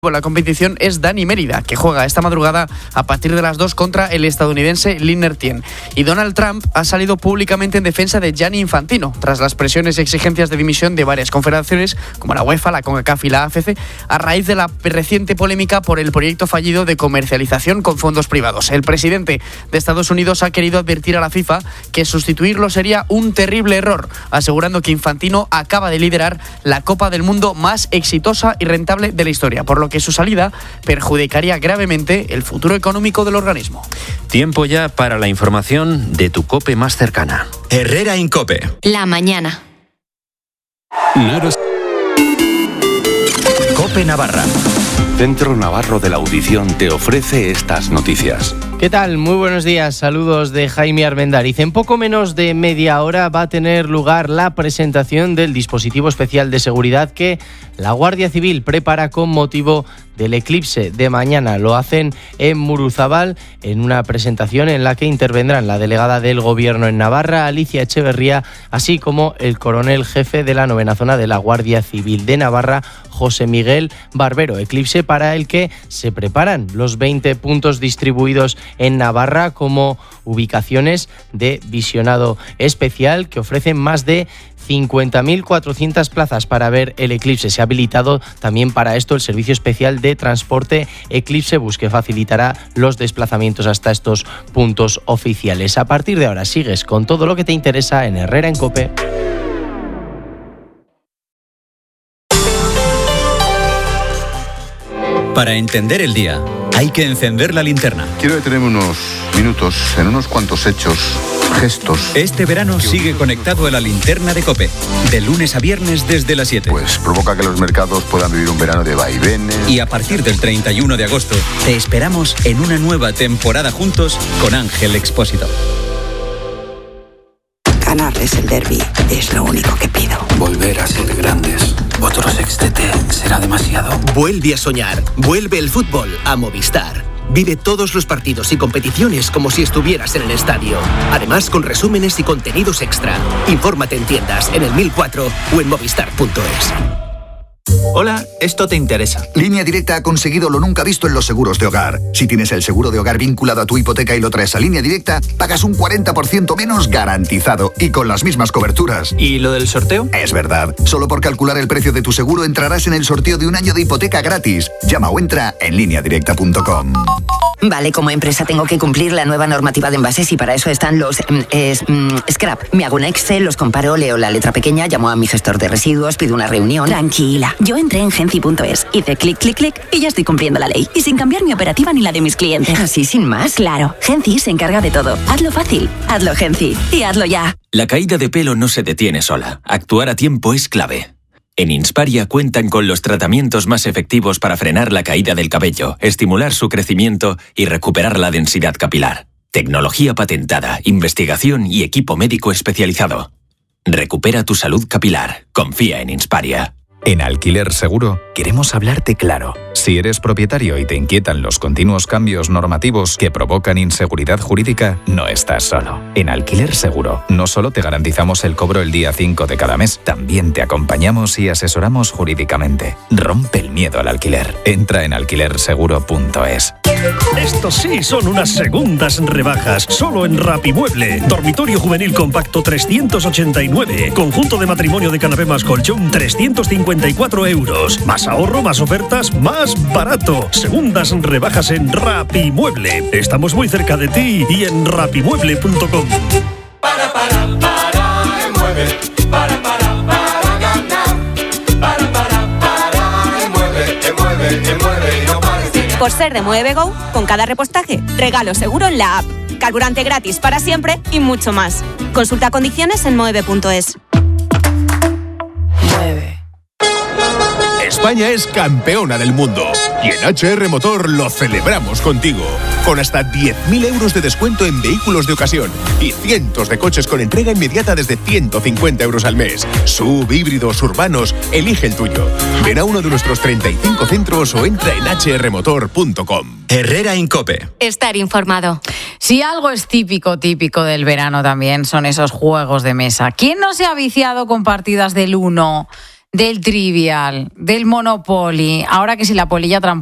La competición es Dani Mérida, que juega esta madrugada a partir de las 2 contra el estadounidense Lin Ertien. Y Donald Trump ha salido públicamente en defensa de Gianni Infantino, tras las presiones y exigencias de dimisión de varias confederaciones, como la UEFA, la CONCACAF y la AFC, a raíz de la reciente polémica por el proyecto fallido de comercialización con fondos privados. El presidente de Estados Unidos ha querido advertir a la FIFA que sustituirlo sería un terrible error, asegurando que Infantino acaba de liderar la Copa del Mundo más exitosa y rentable de la historia, por lo que su salida perjudicaría gravemente el futuro económico del organismo. Tiempo ya para la información de tu COPE más cercana. Herrera en COPE. La mañana. COPE Navarra. Centro Navarro de la Audición te ofrece estas noticias. ¿Qué tal? Muy buenos días. Saludos de Jaime Armendariz. En poco menos de media hora va a tener lugar la presentación del dispositivo especial de seguridad que la Guardia Civil prepara con motivo del eclipse de mañana. Lo hacen en Muruzabal, en una presentación en la que intervendrán la delegada del Gobierno en Navarra, Alicia Echeverría, así como el coronel jefe de la 9ª zona de la Guardia Civil de Navarra, José Miguel Barbero. Eclipse para el que se preparan los 20 puntos distribuidos en Navarra como ubicaciones de visionado especial que ofrecen más de 50.400 plazas para ver el eclipse. Se ha habilitado también para esto el servicio especial de transporte Eclipse Bus, que facilitará los desplazamientos hasta estos puntos oficiales. A partir de ahora sigues con todo lo que te interesa en Herrera en COPE. Para entender el día, hay que encender la linterna. Quiero detenerme unos minutos en unos cuantos hechos, gestos. Este verano sigue conectado a la linterna de COPE, de lunes a viernes desde las 7. Pues provoca que los mercados puedan vivir un verano de vaivenes. Y a partir del 31 de agosto, te esperamos en una nueva temporada juntos con Ángel Expósito. Ganarles el derbi es lo único que pido. Volver a ser grandes. Otro sextete será demasiado. Vuelve a soñar. Vuelve el fútbol a Movistar. Vive todos los partidos y competiciones como si estuvieras en el estadio. Además, con resúmenes y contenidos extra. Infórmate en tiendas, en el 1004 o en movistar.es. Hola, esto te interesa. Línea Directa ha conseguido lo nunca visto en los seguros de hogar. Si tienes el seguro de hogar vinculado a tu hipoteca y lo traes a Línea Directa, pagas un 40% menos garantizado y con las mismas coberturas. ¿Y lo del sorteo? Es verdad. Solo por calcular el precio de tu seguro entrarás en el sorteo de un año de hipoteca gratis. Llama o entra en lineadirecta.com. Vale, como empresa tengo que cumplir la nueva normativa de envases y para eso están los scrap. Me hago un Excel, los comparo, leo la letra pequeña, llamo a mi gestor de residuos, pido una reunión. Tranquila, yo entré en Genci.es, hice clic, clic, clic y ya estoy cumpliendo la ley. Y sin cambiar mi operativa ni la de mis clientes. ¿Así sin más? Claro, Genci se encarga de todo. Hazlo fácil, hazlo Genci y hazlo ya. La caída de pelo no se detiene sola. Actuar a tiempo es clave. En Insparia cuentan con los tratamientos más efectivos para frenar la caída del cabello, estimular su crecimiento y recuperar la densidad capilar. Tecnología patentada, investigación y equipo médico especializado. Recupera tu salud capilar. Confía en Insparia. En Alquiler Seguro queremos hablarte claro. Si eres propietario y te inquietan los continuos cambios normativos que provocan inseguridad jurídica, no estás solo. En Alquiler Seguro no solo te garantizamos el cobro el día 5 de cada mes, también te acompañamos y asesoramos jurídicamente. Rompe el miedo al alquiler. Entra en alquilerseguro.es. Estos sí son unas segundas rebajas, solo en Rapimueble. Dormitorio juvenil compacto 389. Conjunto de matrimonio de canapé más colchón 354 euros. Más ahorro, más ofertas, más barato. Segundas rebajas en Rapimueble. Estamos muy cerca de ti y en rapimueble.com. Mueve. Para ganar. Mueve y no pares de ganar. Por ser de Mueve Go, con cada repostaje, regalo seguro en la app. Carburante gratis para siempre y mucho más. Consulta condiciones en moeve.es. España es campeona del mundo y en HR Motor lo celebramos contigo. Con hasta 10.000 euros de descuento en vehículos de ocasión y cientos de coches con entrega inmediata desde 150 euros al mes. Sub, híbridos, urbanos, elige el tuyo. Ven a uno de nuestros 35 centros o entra en hrmotor.com. Herrera en COPE. Estar informado. Si algo es típico del verano también son esos juegos de mesa. ¿Quién no se ha viciado con partidas del Uno? del Trivial, del Monopoly, ahora que si la polilla tramposa.